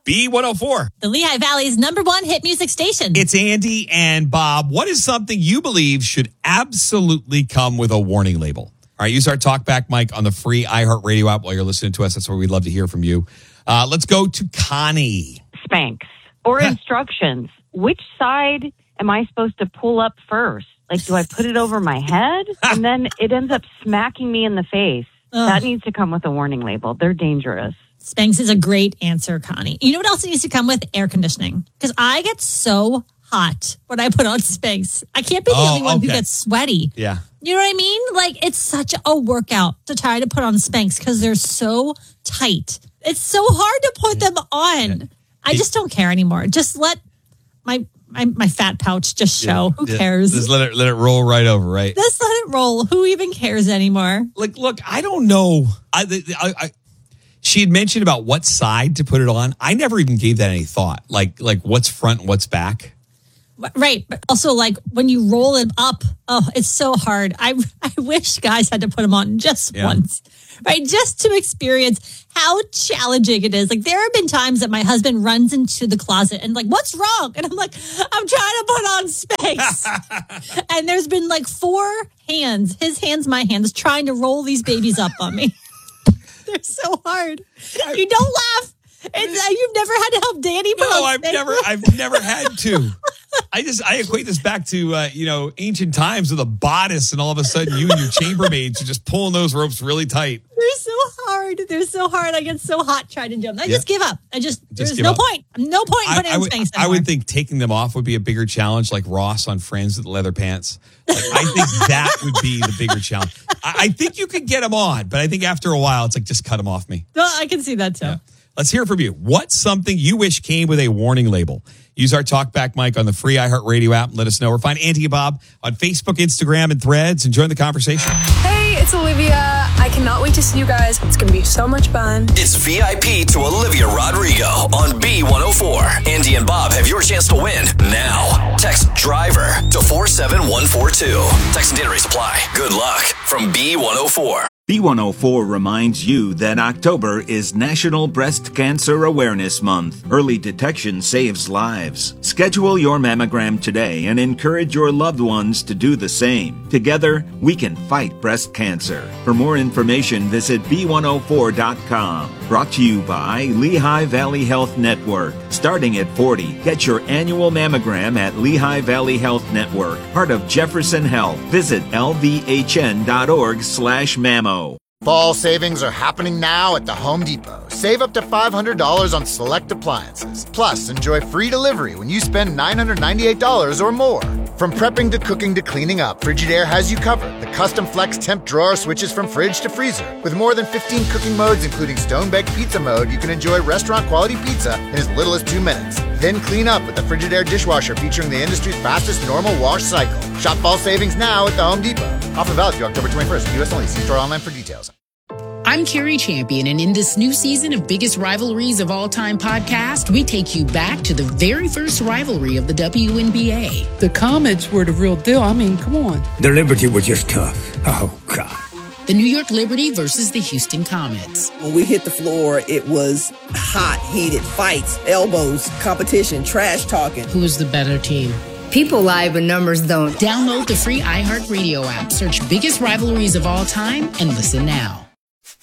B104. The Lehigh Valley's #1 hit music station. It's Andy and Bob. What is something you believe should absolutely come with a warning label? All right, use our TalkBack mic on the free iHeartRadio app while you're listening to us. That's where we'd love to hear from you. Let's go to Connie. Spanx or instructions. Which side am I supposed to pull up first? Like, do I put it over my head? And then it ends up smacking me in the face. That needs to come with a warning label. They're dangerous. Spanx is a great answer, Connie. You know what else needs to come with? Air conditioning. Because I get so hot when I put on Spanx. I can't be the only one who gets sweaty. Yeah. You know what I mean? Like, it's such a workout to try to put on Spanx because they're so tight. It's so hard to put them on. Yeah. I just don't care anymore. Just let my fat pouch just show. Who cares? Just let it roll right over, right? Just let it roll. Who even cares anymore? Like, look, I don't know. She had mentioned about what side to put it on. I never even gave that any thought. Like what's front and what's back. Right. But also, like, when you roll it up, it's so hard. I wish guys had to put them on just once, right? Just to experience how challenging it is. Like, there have been times that my husband runs into the closet and like, what's wrong? And I'm like, I'm trying to put on Spanx. And there's been like 4 hands, his hands, my hands, trying to roll these babies up on me. They're so hard. You don't laugh. You've never had to help Danny put on Spanx? I've never had to. I equate this back to ancient times with a bodice, and all of a sudden you and your chambermaids are just pulling those ropes really tight. They're so hard. They're so hard. I get so hot trying to do them. I just give up. There's no point. No point in putting on Spanx anymore. I would think taking them off would be a bigger challenge, like Ross on Friends with the leather pants. Like, I think that would be the bigger challenge. I think you could get them on, but I think after a while, it's like, just cut them off me. Well, I can see that too. Yeah. Let's hear from you. What's something you wish came with a warning label? Use our TalkBack mic on the free iHeartRadio app and let us know. Or find Auntie and Bob on Facebook, Instagram, and Threads and join the conversation. Hey, it's Olivia. I cannot wait to see you guys. It's going to be so much fun. It's VIP to Olivia Rodrigo on B104. Andy and Bob have your chance to win now. Text DRIVER to 47142. Text and data rates apply. Good luck from B104. B104 reminds you that October is National Breast Cancer Awareness Month. Early detection saves lives. Schedule your mammogram today and encourage your loved ones to do the same. Together, we can fight breast cancer. For more information, visit B104.com. Brought to you by Lehigh Valley Health Network. Starting at 40, get your annual mammogram at Lehigh Valley Health Network, part of Jefferson Health. Visit lvhn.org/mammo. Fall savings are happening now at the Home Depot. Save up to $500 on select appliances. Plus, enjoy free delivery when you spend $998 or more. From prepping to cooking to cleaning up, Frigidaire has you covered. The custom flex temp drawer switches from fridge to freezer. With more than 15 cooking modes, including stone-baked pizza mode, you can enjoy restaurant-quality pizza in as little as 2 minutes. Then clean up with the Frigidaire dishwasher featuring the industry's fastest normal wash cycle. Shop fall savings now at the Home Depot. Offer valid through October 21st. U.S. only. See store online for details. I'm Carrie Champion, and in this new season of Biggest Rivalries of All Time podcast, we take you back to the very first rivalry of the WNBA. The Comets were the real deal. I mean, come on. The Liberty were just tough. Oh, God. The New York Liberty versus the Houston Comets. When we hit the floor, it was hot, heated fights, elbows, competition, trash talking. Who was the better team? People lie, but numbers don't. Download the free iHeartRadio app. Search Biggest Rivalries of All Time and listen now.